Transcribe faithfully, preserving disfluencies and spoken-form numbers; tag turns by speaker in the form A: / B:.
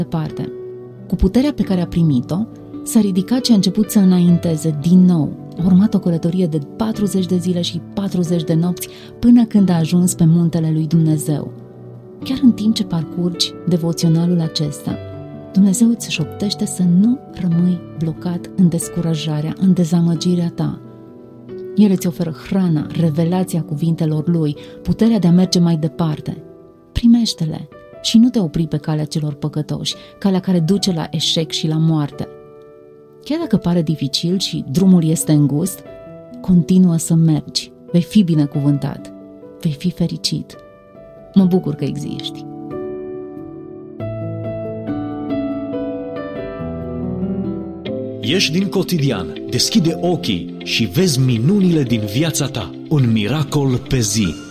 A: departe. Cu puterea pe care a primit-o, s-a ridicat și a început să înainteze din nou. A urmat o călătorie de patruzeci de zile și patruzeci de nopți până când a ajuns pe muntele lui Dumnezeu. Chiar în timp ce parcurgi devoționalul acesta, Dumnezeu îți șoptește să nu rămâi blocat în descurajarea, în dezamăgirea ta. El îți oferă hrana, revelația cuvintelor Lui, puterea de a merge mai departe. Primește-le și nu te opri pe calea celor păcătoși, calea care duce la eșec și la moarte. Chiar dacă pare dificil și drumul este îngust, continuă să mergi. Vei fi binecuvântat. Vei fi fericit. Mă bucur că existi.
B: Ieși din cotidian, deschide ochii și vezi minunile din viața ta. Un miracol pe zi.